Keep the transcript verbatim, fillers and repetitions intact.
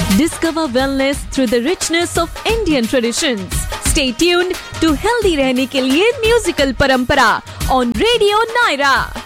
Discover wellness through the richness of Indian traditions. Stay tuned to Healthy रहने के लिए musical परंपरा on Radio Naira.